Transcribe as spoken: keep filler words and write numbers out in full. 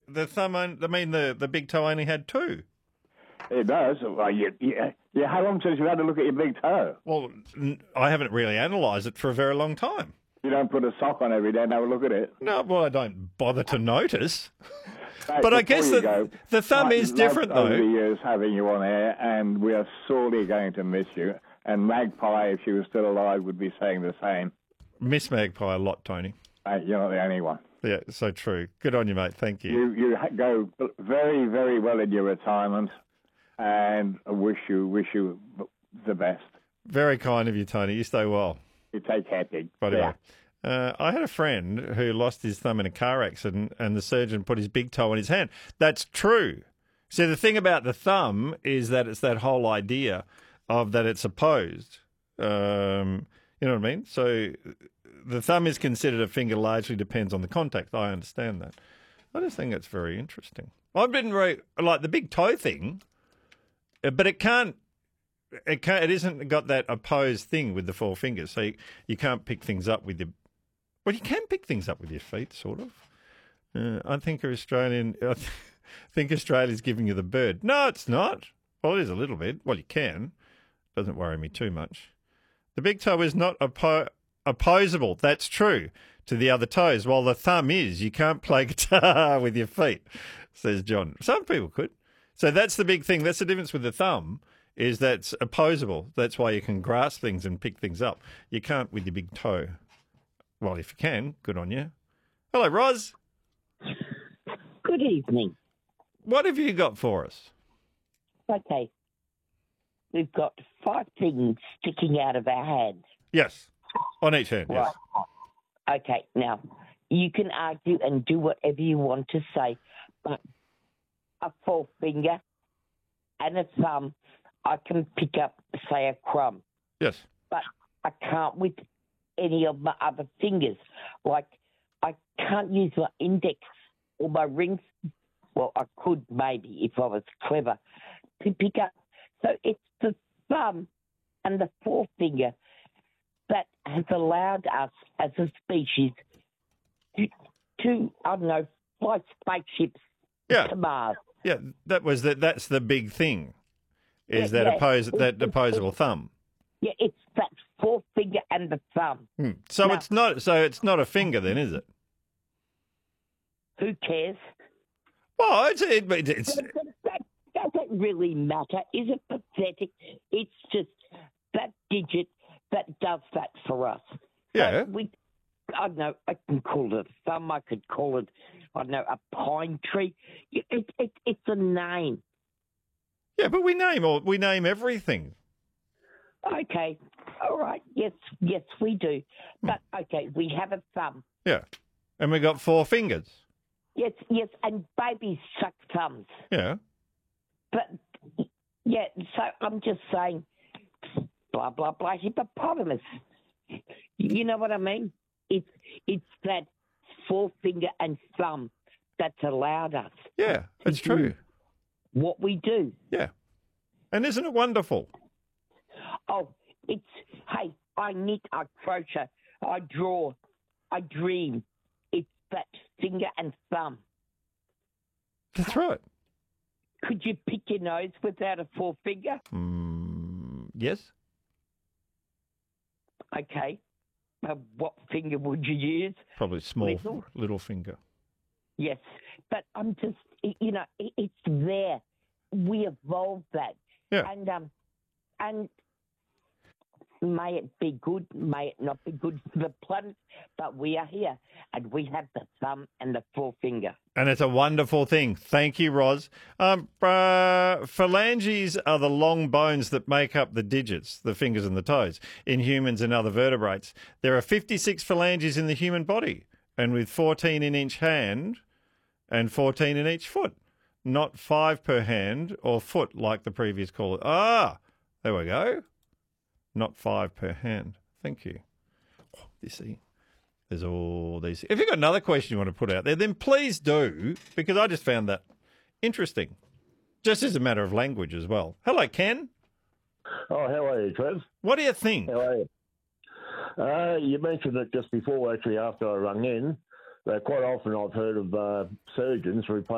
the thumb, on, I mean, the, the big toe only had two. It does. Well, you, you, you, how long since you had to look at your big toe? Well, I haven't really analysed it for a very long time. You don't put a sock on every day and have a look at it? No, well, I don't bother to notice. Right, but I guess the, go, the thumb is different, though. Over the years having you on air, and we are sorely going to miss you. And Magpie, if she was still alive, would be saying the same. Miss Magpie a lot, Tony. Uh, you're not the only one. Yeah, so true. Good on you, mate. Thank you. You, you go very, very well in your retirement, and I wish you, wish you the best. Very kind of you, Tony. You stay well. You take care, Pig. Yeah. Uh, I had a friend who lost his thumb in a car accident and the surgeon put his big toe on his hand. That's true. So the thing about the thumb is that it's that whole idea of that it's opposed. Um, you know what I mean? So the thumb is considered a finger, largely depends on the contact. I understand that. I just think it's very interesting. I've been very, like the big toe thing, but it can't, it can't, it isn't got that opposed thing with the four fingers. So you, you can't pick things up with your, well, you can pick things up with your feet, sort of. Uh, I think Australian, I think Australia's giving you the bird. No, it's not. Well, it is a little bit. Well, you can. Doesn't worry me too much. The big toe is not oppo- opposable. That's true to the other toes. While the thumb is, you can't play guitar with your feet, says John. Some people could. So that's the big thing. That's the difference with the thumb, is that's opposable. That's why you can grasp things and pick things up. You can't with your big toe. Well, if you can, good on you. Hello, Roz. Good evening. What have you got for us? Okay. We've got five things sticking out of our hands. Yes. On each hand, yes. Right. Okay. Now, you can argue and do whatever you want to say, but a forefinger and a thumb, I can pick up, say, a crumb. Yes. But I can't with any of my other fingers. Like, I can't use my index or my rings. Well, I could maybe if I was clever to pick up. So it's the thumb and the forefinger that has allowed us as a species to, to I don't know, fly spaceships yeah. to Mars. Yeah, that was the, that's the big thing, is yeah, that yeah. oppose it's, that it's, opposable it's, thumb. Yeah, it's that forefinger and the thumb. Hmm. So now, it's not so it's not a finger then, is it? Who cares? Well, it's it, it's. That, that doesn't really matter. Is it pathetic? It's just that digit that does that for us. Yeah. So we, I don't know, I can call it a thumb. I could call it, I don't know, a pine tree. It, it, it's a name. Yeah, but we name all we name everything. Okay. All right. Yes, yes, we do. But, okay, we have a thumb. Yeah. And we got four fingers. Yes, yes, and babies suck thumbs. Yeah. But, yeah, so I'm just saying, blah, blah, blah, hippopotamus. You know what I mean? It's, it's that forefinger and thumb that's allowed us. Yeah, that's true. What we do. Yeah. And isn't it wonderful? Oh, it's, hey, I knit, I crochet, I draw, I dream. It's that finger and thumb. That's right. Could you pick your nose without a forefinger? Mm, yes. Okay. Uh, what finger would you use? Probably small, Little? little finger. Yes. But I'm just, you know, it's there. We evolved that. Yeah. And, um, and may it be good, may it not be good for the planet, but we are here, and we have the thumb and the forefinger. And it's a wonderful thing. Thank you, Roz. Um, uh, phalanges are the long bones that make up the digits, the fingers and the toes, in humans and other vertebrates. There are fifty-six phalanges in the human body, and with fourteen in each hand and fourteen in each foot. Not five per hand or foot like the previous caller. Ah, there we go. Not five per hand. Thank you. Oh, you see, there's all these. If you've got another question you want to put out there, then please do, because I just found that interesting. Just as a matter of language as well. Hello, Ken. Oh, how are you, Trev? What do you think? How are you? Uh, you mentioned it just before, actually, after I rung in, that quite often I've heard of uh, surgeons replacing